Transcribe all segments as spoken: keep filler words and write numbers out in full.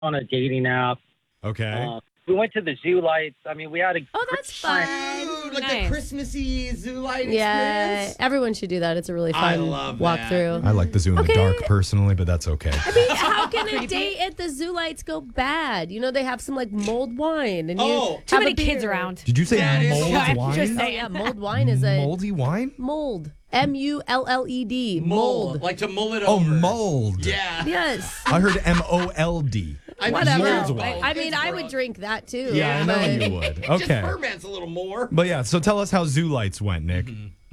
on a dating app. Okay. Uh, we went to the zoo lights. I mean, we had a Oh, that's fun. Ooh, like Nice. a Christmassy zoo light Yeah, experience. everyone should do that. It's a really I fun love walk that. through. I like the zoo in Okay. the dark personally, but that's okay. I mean, how can a date at the zoo lights go bad? You know, they have some like mulled wine, and you Oh, Too have many a beer. kids around. Did you say That is- mold I'm wine? just Oh saying. yeah, mulled wine is a Moldy wine? mold. M U L L E D. mold. Mold. Like to mull it Oh, over. mold. Yeah. Yes. I heard M O L D. I mean, Whatever. Mold's sure. wine. I mean, It's I would gross. drink that too. Yeah, I know but- you would. It Okay. just ferments a little more. But yeah, so tell us how zoo lights went, Nick.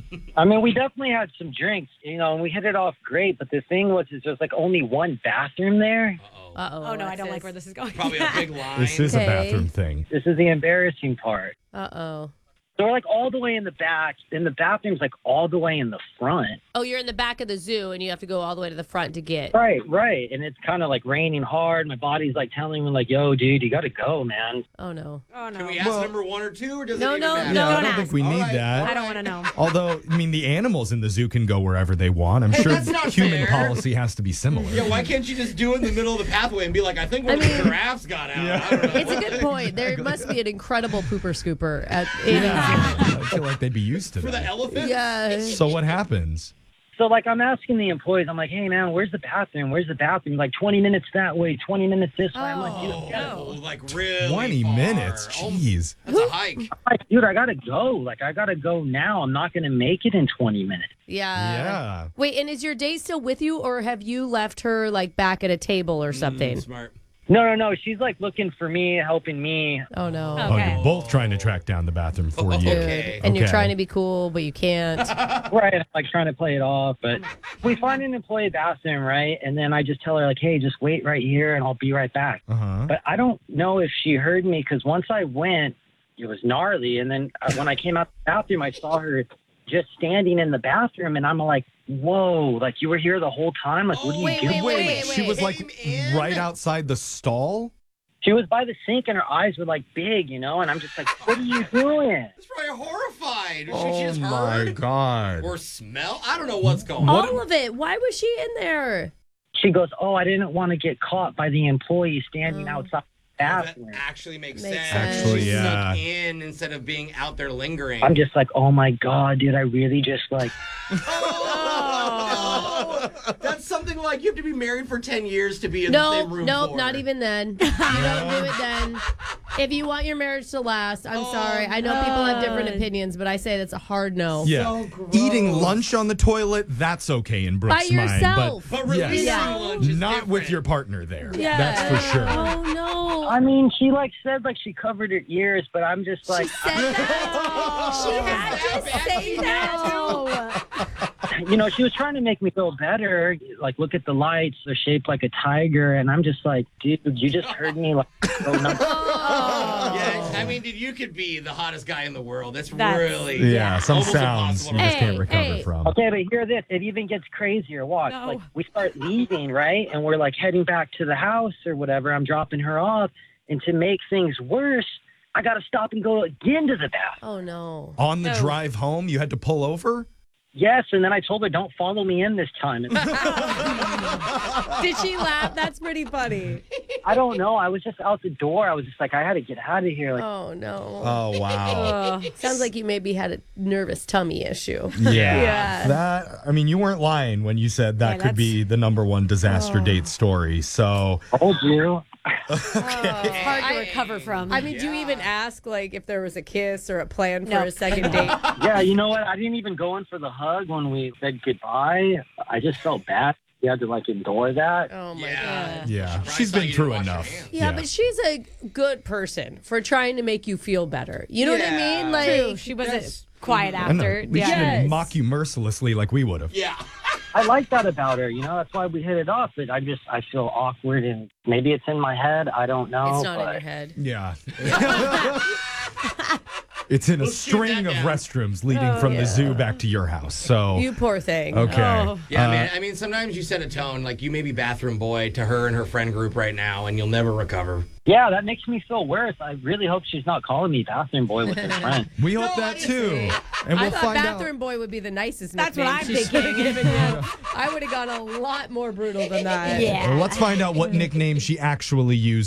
I mean, we definitely had some drinks, you know, and we hit it off great. But the thing was, is there's like only one bathroom there. Uh-oh. Uh-oh. Oh, no, I don't Alexis. like where this is going. Probably a big line. This is Okay. a bathroom thing. This is the embarrassing part. Uh-oh. So we're like all the way in the back, and the bathroom's like all the way in the front. Oh, you're in the back of the zoo, and you have to go all the way to the front to get. Right, right. And it's kind of like raining hard. My body's like telling me, like, yo, dude, you got to go, man. Oh, no. Oh, no. Can we ask Well- number one or two, or does No, it even no, matter? no. Yeah, I don't don't think ask. we All need right. that. I don't want to know. Although, I mean, the animals in the zoo can go wherever they want. I'm sure that's not human fair. policy has to be similar. Yeah, why can't you just do it in the middle of the pathway and be like, I think one I of the mean- giraffes got out. I don't know. It's a good point. There must be an incredible pooper scooper at in I feel like they'd be used to For the that. elephant? Yeah. So what happens? So, like, I'm asking the employees, I'm like, hey, man, where's the bathroom? Where's the bathroom? Like, twenty minutes that way, twenty minutes this way. I'm like, dude, Oh, No. like really twenty far. minutes? Oh, Jeez. that's a hike. I'm like, dude, I got to go. Like, I got to go now. I'm not going to make it in twenty minutes. Yeah. Yeah. Wait, and is your date still with you, or have you left her like back at a table or something? Mm, smart. No, no, no. She's, like, looking for me, helping me. Oh no. Oh. Oh, Okay. you're both trying to track down the bathroom for you. Dude. Okay. And you're Okay. trying to be cool, but you can't. Right. I'm, like, trying to play it off. But we find an employee bathroom, right? And then I just tell her, like, hey, just wait right here, and I'll be right back. Uh-huh. But I don't know if she heard me, because once I went, it was gnarly. And then uh, when I came out the bathroom, I saw her just standing in the bathroom, and I'm like, whoa, like, you were here the whole time? Like, what are you Wait, doing? wait, wait, She was like Came in? right outside the stall? She was by the sink, and her eyes were, like, big, you know? And I'm just like, what are you doing? That's probably horrified. Should she Oh just my heard God. or smell? I don't know what's going on. All of it. Why was she in there? She goes, oh, I didn't want to get caught by the employee standing Oh. outside the That bathroom. actually makes, Makes sense. sense. Actually, She yeah. snuck in instead of being out there lingering. I'm just like, oh, my God, dude, I really just, like, Oh, no. That's something like you have to be married for ten years to be in the No, same room nope, for. not even then. You don't do it then. If you want your marriage to last, I'm Oh, sorry. I know people have different God. opinions, but I say that's a hard no. Yeah. So gross. Eating lunch on the toilet, that's okay in Brooke's By mind. yourself. But, But yes, releasing Yeah. lunch is not with different. your partner there. Yeah. That's for sure. Oh no. I mean, she, like, said, like, she covered her ears, but I'm just like, She said that. She had to say that. you know, she was trying to make me feel better. Like, look at the lights, they're shaped like a tiger. And I'm just like, dude, you just heard me, like, go nuts. Oh. Yeah, I mean, dude, you could be the hottest guy in the world. That's, That's- really Yeah, some almost sounds you impossible. just can't Hey, recover hey. from. Okay, but hear this. It even gets crazier. Watch. No. Like, we start leaving, right? And we're, like, heading back to the house or whatever. I'm dropping her off. And to make things worse, I got to stop and go again to the bathroom. Oh no. On the No. drive home, you had to pull over? Yes, and then I told her, don't follow me in this time. And Did she laugh? That's pretty funny. I don't know. I was just out the door. I was just like, I had to get out of here. Like, Oh no. Oh, wow. Oh. Sounds like you maybe had a nervous tummy issue. Yeah. Yeah. That I mean, you weren't lying when you said that Yeah, could be the number one disaster Oh. date story. So told you. It's hard to recover from. I mean, do you even ask like if there was a kiss or a plan for No. a second date? Yeah, you know what? I didn't even go in for the hug when we said goodbye. I just felt bad. You had to, like, endure that. Oh my Yeah. god. yeah, Surprised she's how been you through didn't wash your enough. hands. Yeah, but she's a good person for trying to make you feel better. You know what I Yeah. mean? Like True. She wasn't That's- quiet I know. after. At least she Yeah. didn't Yes. mock you mercilessly like we would have. Yeah. I like that about her. You know, that's why we hit it off. But I just, I feel awkward, and maybe it's in my head. I don't know. it's not in but your head. Yeah. It's in a We'll shoot string that of down. restrooms leading Oh, from yeah. the zoo back to your house. So You poor thing. okay. Oh. Yeah, Uh, man. I mean, sometimes you set a tone, like you may be bathroom boy to her and her friend group right now, and you'll never recover. Yeah, that makes me feel worse. I really hope she's not calling me bathroom boy with her friend. We hope No, that I too. see. And I we'll thought find bathroom out. boy would be the nicest That's what nickname I'm she thinking. should have given you. I would have gone a lot more brutal than that. Yeah. Well, let's find out what nickname she actually used